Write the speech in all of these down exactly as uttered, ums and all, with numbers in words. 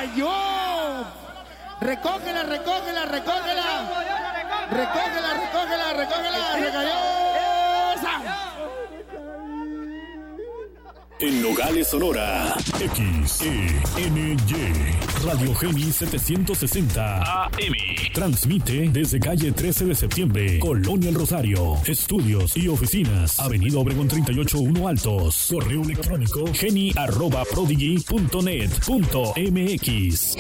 cayó. Recógela, recógela, recógela. Recógela, recógela, recógela. Recayó. ¡Esa! En Nogales, Sonora, X E N Y, Radio Geni setecientos sesenta A M. Transmite desde calle trece de septiembre, Colonia El Rosario. Estudios y oficinas, Avenida Obregón treinta y ocho uno Altos. Correo electrónico geni arroba prodigy punto net punto m x.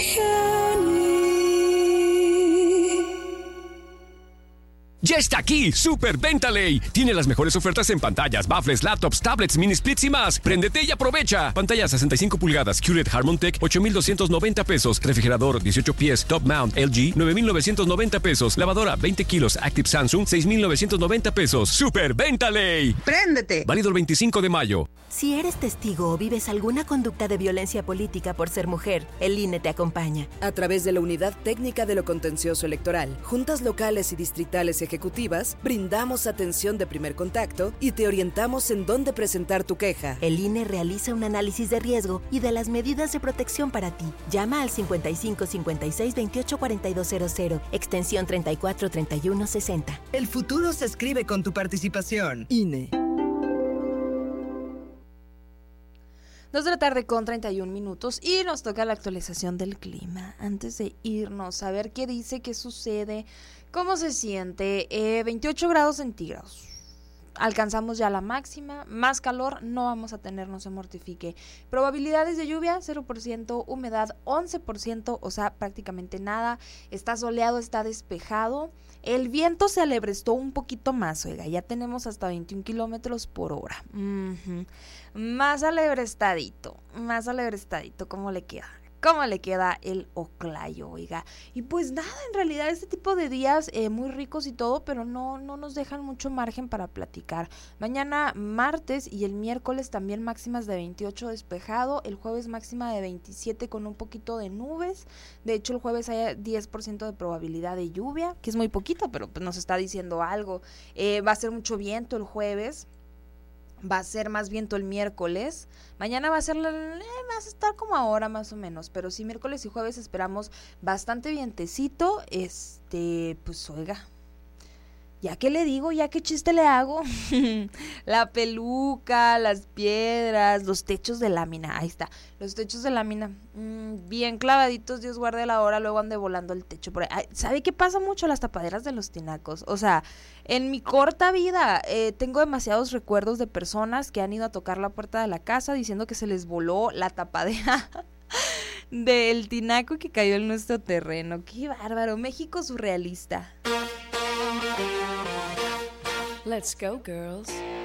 ¡Ya está aquí! ¡Super Ventaley! Tiene las mejores ofertas en pantallas, baffles, laptops, tablets, mini splits y más. ¡Préndete y aprovecha! Pantalla sesenta y cinco pulgadas, Q L E D Harmon Tech, ocho mil doscientos noventa pesos. Refrigerador, dieciocho pies, Top Mount, L G, nueve mil novecientos noventa pesos. Lavadora, veinte kilos, Active Samsung, seis mil novecientos noventa pesos. ¡Super Ventaley! ¡Préndete! Válido el veinticinco de mayo. Si eres testigo o vives alguna conducta de violencia política por ser mujer, el I N E te acompaña. A través de la Unidad Técnica de lo Contencioso Electoral, juntas locales y distritales ejecutivas, brindamos atención de primer contacto y te orientamos en dónde presentar tu queja. El I N E realiza un análisis de riesgo y de las medidas de protección para ti. Llama al cincuenta y cinco cincuenta y seis veintiocho cuarenta y dos cero cero, extensión treinta y cuatro treinta y uno sesenta. El futuro se escribe con tu participación. I N E. Dos de la tarde con treinta y un minutos y nos toca la actualización del clima. Antes de irnos a ver qué dice, qué sucede, cómo se siente. Eh, veintiocho grados centígrados. Alcanzamos ya la máxima, más calor no vamos a tener, no se mortifique. Probabilidades de lluvia, cero por ciento, humedad once por ciento, o sea, prácticamente nada. Está soleado, está despejado. El viento se alebrestó un poquito más, oiga, ya tenemos hasta veintiún kilómetros por hora. Uh-huh. Más alebrestadito, más alebrestadito, ¿cómo le queda? ¿Cómo le queda el Oclayo, oiga? Y pues nada, en realidad este tipo de días eh, muy ricos y todo, pero no, no nos dejan mucho margen para platicar. Mañana martes y el miércoles también máximas de veintiocho despejado, el jueves máxima de veintisiete con un poquito de nubes. De hecho el jueves hay diez por ciento de probabilidad de lluvia, que es muy poquito, pero pues nos está diciendo algo. Eh, va a ser mucho viento el jueves. Va a ser más viento el miércoles. Mañana va a ser, eh, va a estar como ahora más o menos, pero sí, miércoles y jueves esperamos bastante vientecito. Este, pues oiga, ya que le digo, ya qué chiste le hago. La peluca, las piedras, los techos de lámina, ahí está, los techos de lámina, mmm, bien clavaditos, Dios guarde la hora, luego ande volando el techo por ahí. Ay, ¿sabe qué pasa mucho? Las tapaderas de los tinacos, o sea, en mi corta vida eh, tengo demasiados recuerdos de personas que han ido a tocar la puerta de la casa diciendo que se les voló la tapadera del tinaco que cayó en nuestro terreno. ¡Qué bárbaro! México surrealista. Let's go, girls.